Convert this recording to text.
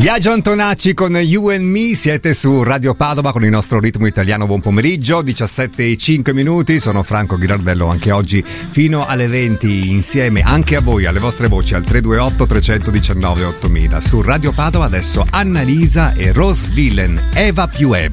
Biagio Antonacci con You and Me, siete su Radio Padova con il nostro ritmo italiano. Buon pomeriggio, 17:05. Sono Franco Ghirardello, anche oggi fino alle 20 insieme anche a voi, alle vostre voci al 328 319 8000. Su Radio Padova adesso Annalisa e Rose Villain, Eva più Eva.